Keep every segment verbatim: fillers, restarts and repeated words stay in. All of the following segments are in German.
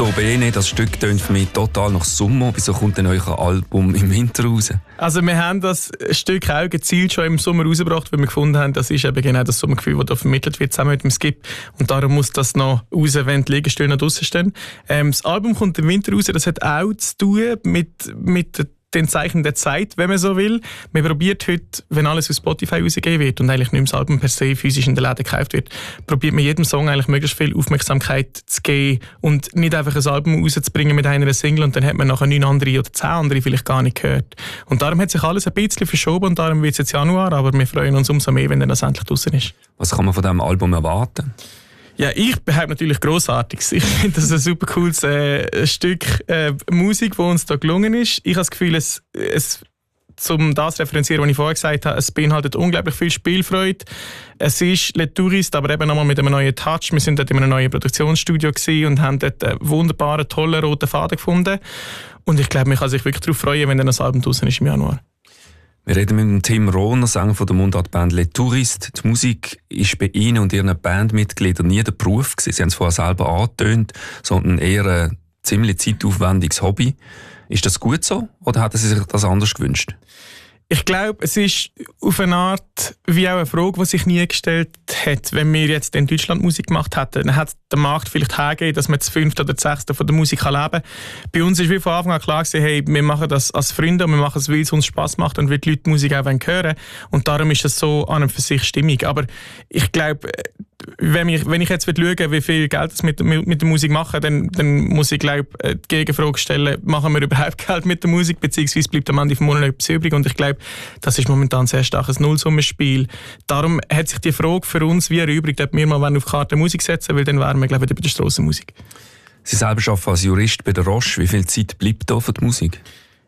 Tutto bene, das Stück tönt für mich total nach Sommer. Wieso kommt denn euer Album im Winter raus? Also wir haben das Stück auch gezielt schon im Sommer rausgebracht, weil wir gefunden haben, das ist eben genau das Sommergefühl, das da vermittelt wird, zusammen mit dem Skip. Und darum muss das noch raus, wenn die Liegestühle noch draussen stehen. Ähm, das Album kommt im Winter raus, das hat auch zu tun mit, mit der den Zeichen der Zeit, wenn man so will. Man probiert heute, wenn alles auf Spotify rausgegeben wird und eigentlich nicht mehr das Album per se physisch in den Läden gekauft wird, probiert man jedem Song eigentlich möglichst viel Aufmerksamkeit zu geben und nicht einfach ein Album rauszubringen mit einer Single und dann hat man nachher neun andere oder zehn andere vielleicht gar nicht gehört. Und darum hat sich alles ein bisschen verschoben und darum wird es jetzt Januar, aber wir freuen uns umso mehr, wenn dann das endlich draussen ist. Was kann man von diesem Album erwarten? Ja, ich behaupte natürlich Grossartiges. Ich finde das ein super cooles äh, Stück äh, Musik, das uns da gelungen ist. Ich habe das Gefühl, es, es zum das referenzieren, was ich vorher gesagt habe, es beinhaltet unglaublich viel Spielfreude. Es ist Le Tourist, aber eben nochmal mit einem neuen Touch. Wir sind dort in einem neuen Produktionsstudio gewesen und haben dort einen wunderbaren, tollen roten Faden gefunden. Und ich glaube, man kann sich wirklich darauf freuen, wenn dann das Album draussen ist im Januar. Wir reden mit dem Tim Rohner, Sänger von der Mundartband Le Tourist. Die Musik ist bei Ihnen und Ihren Bandmitgliedern nie der Beruf gewesen. Sie haben es vorher selber angetönt, sondern eher ein ziemlich zeitaufwendiges Hobby. Ist das gut so oder hätten Sie sich das anders gewünscht? Ich glaube, es ist auf eine Art wie auch eine Frage, die sich nie gestellt hat. Wenn wir jetzt in Deutschland Musik gemacht hätten, dann hat der Markt vielleicht hergegeben, dass man das fünfte oder das sechste von der Musik leben kann. Bei uns ist wie von Anfang an klar gewesen, hey, wir machen das als Freunde und wir machen es, weil es uns Spass macht und weil die Leute die Musik auch hören wollen. Und darum ist das so an und für sich stimmig. Aber ich glaube, wenn ich, wenn ich jetzt schaue, wie viel Geld das mit, mit der Musik machen, dann, dann muss ich glaube die Gegenfrage stellen, machen wir überhaupt Geld mit der Musik, beziehungsweise bleibt am Ende vom Monat etwas übrig und ich glaube, das ist momentan ein sehr starkes Nullsummenspiel. Darum hat sich die Frage für uns wie erübrigt, ob wir mal auf die Karte Musik setzen, weil dann wären wir glaube ich bei der Strassenmusik. Sie selber arbeiten als Jurist bei der Roche. Wie viel Zeit bleibt da für die Musik?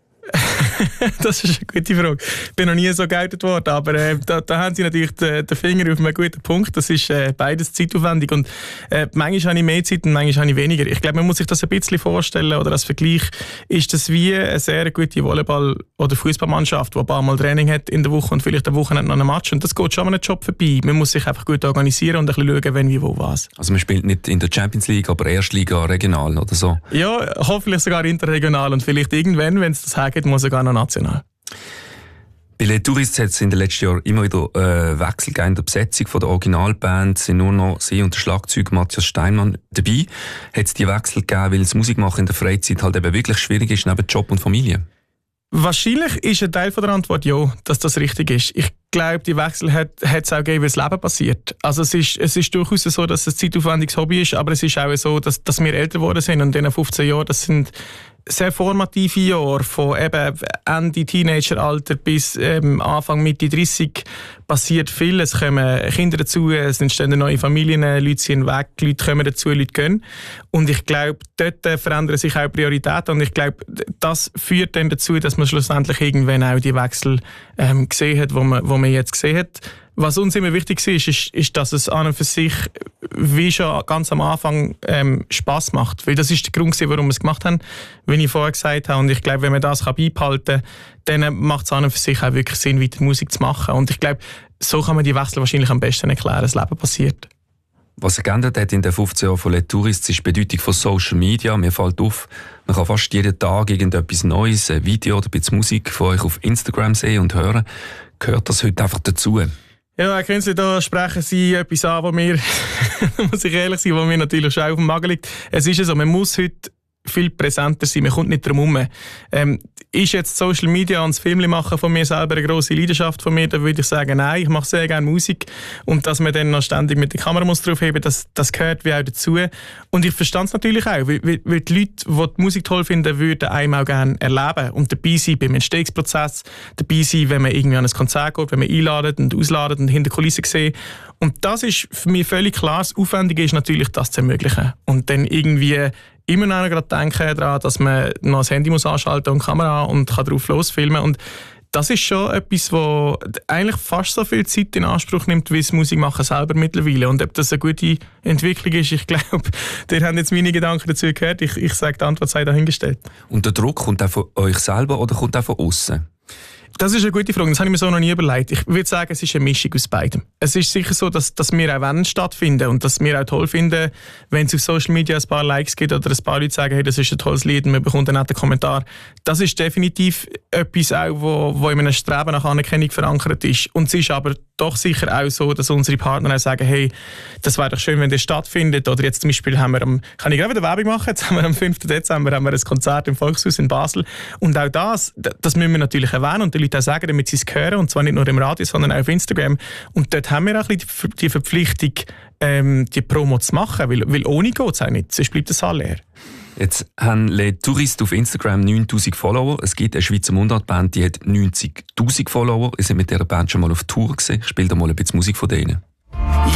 Das ist eine gute Frage. Ich bin noch nie so geoutet worden, aber äh, da, da haben Sie natürlich den, den Finger auf einen guten Punkt. Das ist äh, beides zeitaufwendig und äh, manchmal habe ich mehr Zeit und manchmal habe ich weniger. Ich glaube, man muss sich das ein bisschen vorstellen oder als Vergleich ist das wie eine sehr gute Volleyball- oder Fußballmannschaft, die ein paar Mal Training hat in der Woche und vielleicht eine Woche noch einen Match und das geht schon an einem Job vorbei. Man muss sich einfach gut organisieren und ein bisschen schauen, wenn, wie, wo, was. Also man spielt nicht in der Champions League, aber Erstliga, regional oder so? Ja, hoffentlich sogar interregional und vielleicht irgendwann, wenn es das hergeht, muss sogar noch national. Bei Le Tourist hat es in den letzten Jahren immer wieder äh, Wechsel gegeben in der Besetzung von der Originalband. Es sind nur noch Sie und der Schlagzeuger Matthias Steinmann dabei. Hat es die Wechsel gegeben, weil das Musikmachen in der Freizeit halt eben wirklich schwierig ist, neben Job und Familie? Wahrscheinlich ist ein Teil von der Antwort ja, dass das richtig ist. Ich glaube, die Wechsel hat es auch gegeben, weil das Leben passiert. Also es ist, es ist durchaus so, dass es ein zeitaufwendiges Hobby ist, aber es ist auch so, dass, dass wir älter geworden sind und in den fünfzehn Jahren, das sind sehr formative Jahre, von eben Ende Teenageralter bis ähm, Anfang Mitte dreißig passiert viel. Es kommen Kinder dazu, es entstehen neue Familien, Leute sind weg, Leute kommen dazu, Leute gehen. Und ich glaube, dort äh, verändern sich auch Prioritäten und ich glaube, das führt dann dazu, dass man schlussendlich irgendwann auch die Wechsel ähm, gesehen hat, wo man, wo man jetzt gesehen hat. Was uns immer wichtig ist, ist, ist, dass es an und für sich, wie schon ganz am Anfang, ähm, Spass macht. Weil das ist der Grund, warum wir es gemacht haben, wie ich vorher gesagt habe. Und ich glaube, wenn man das beibehalten kann, dann macht es an und für sich auch wirklich Sinn, weiter Musik zu machen. Und ich glaube, so kann man die Wechsel wahrscheinlich am besten erklären. Das Leben passiert. Was sich geändert hat in den fünfzehn Jahren von Le Tourist, ist die Bedeutung von Social Media. Mir fällt auf, man kann fast jeden Tag irgendetwas Neues, ein Video oder ein bisschen Musik von euch auf Instagram sehen und hören. Gehört das heute einfach dazu? Ja, Herr Künstler, da sprechen Sie etwas an, was mir, muss ich ehrlich sein, was mir natürlich schon auf dem Magen liegt. Es ist ja so, man muss heute viel präsenter sein, man kommt nicht drum herum. Ähm, ist jetzt Social Media und das Filmchen machen von mir selber eine grosse Leidenschaft von mir, dann würde ich sagen, nein, ich mache sehr gerne Musik und dass man dann noch ständig mit der Kamera muss draufheben, das, das gehört wie auch dazu. Und ich verstehe es natürlich auch, weil, weil die Leute, die die Musik toll finden, würden einem auch gerne erleben und dabei sein beim Entstehungsprozess, dabei sein, wenn man irgendwie an ein Konzert geht, wenn man einladet und ausladet und hinter Kulissen sieht. Und das ist für mich völlig klar, das Aufwendige ist natürlich, das zu ermöglichen. Und dann irgendwie immer noch gerade denken daran, dass man noch das Handy muss anschalten und die Kamera und kann drauf losfilmen. Und das ist schon etwas, was eigentlich fast so viel Zeit in Anspruch nimmt, wie das Musikmachen selber mittlerweile. Und ob das eine gute Entwicklung ist, ich glaube, ihr habt jetzt meine Gedanken dazu gehört. Ich, ich sage, die Antwort sei dahingestellt. Und der Druck kommt auch von euch selber oder kommt auch von außen? Das ist eine gute Frage, das habe ich mir so noch nie überlegt. Ich würde sagen, es ist eine Mischung aus beidem. Es ist sicher so, dass, dass wir auch wenn stattfinden und dass wir auch toll finden, wenn es auf Social Media ein paar Likes gibt oder ein paar Leute sagen, hey, das ist ein tolles Lied und man bekommt einen netten Kommentar. Das ist definitiv etwas auch, wo, wo in einem Streben nach Anerkennung verankert ist. Und es ist aber doch sicher auch so, dass unsere Partner auch sagen, hey, das wäre doch schön, wenn das stattfindet. Oder jetzt zum Beispiel haben wir am, kann ich gerade wieder Werbung machen, jetzt haben wir am fünften Dezember haben wir ein Konzert im Volkshaus in Basel. Und auch das, das müssen wir natürlich erwähnen und die Leute auch sagen, damit sie es hören, und zwar nicht nur im Radio, sondern auch auf Instagram. Und dort haben wir auch ein bisschen die Verpflichtung, ähm, die Promo zu machen, weil, weil ohne geht es auch nicht, sonst bleibt der Saal leer. Jetzt haben Les Touristes auf Instagram neuntausend Follower. Es gibt eine Schweizer Mundartband, die hat neunzigtausend Follower. Ich war mit dieser Band schon mal auf Tour gewesen. Ich spiele da mal ein bisschen Musik von denen.